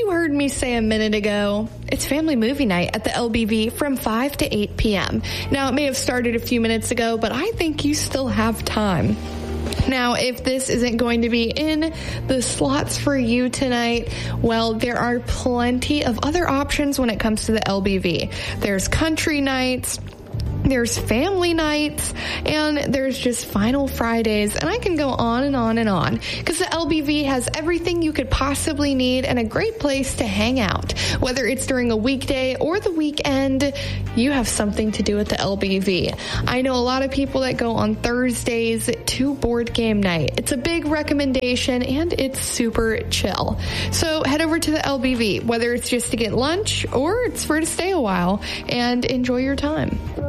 you heard me say a minute ago, it's family movie night at the LBV from 5 to 8 p.m. Now, it may have started a few minutes ago, but I think you still have time. Now, if this isn't going to be in the slots for you tonight, well, there are plenty of other options when it comes to the LBV. There's country nights, there's family nights, and there's just final Fridays, and I can go on and on and on, because the LBV has everything you could possibly need and a great place to hang out. Whether it's during a weekday or the weekend, you have something to do at the LBV. I know a lot of people that go on Thursdays to board game night. It's a big recommendation, and it's super chill. So head over to the LBV, whether it's just to get lunch or it's for to stay a while and enjoy your time.